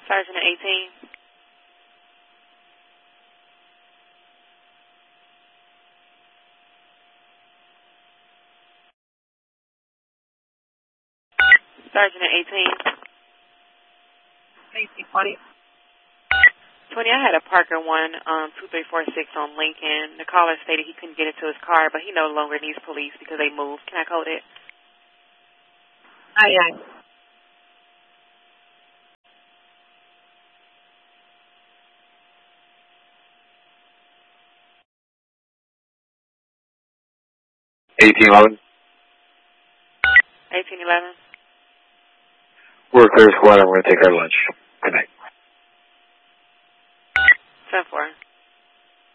Sergeant at 18. Sergeant at 18. 20. 20, I had a Parker 2346 on Lincoln. The caller stated he couldn't get into his car, but he no longer needs police because they moved. Can I code it? Aye. 1811. 1811. We're clear squad. I'm going to take our lunch. Good night. 10-4.